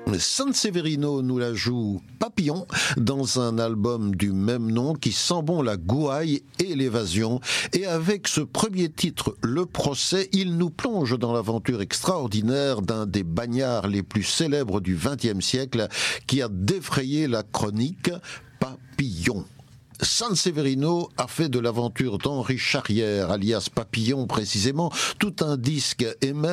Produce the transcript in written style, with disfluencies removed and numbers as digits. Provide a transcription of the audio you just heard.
Sanseverino nous la joue Papillon dans un album du même nom qui sent bon la gouaille et l'évasion. Et avec ce premier titre, Le Procès, il nous plonge dans l'aventure extraordinaire d'un des bagnards les plus célèbres du XXe siècle qui a défrayé la chronique, Papillon. Sanseverino a fait de l'aventure d'Henri Charrière, alias Papillon précisément, tout un disque et même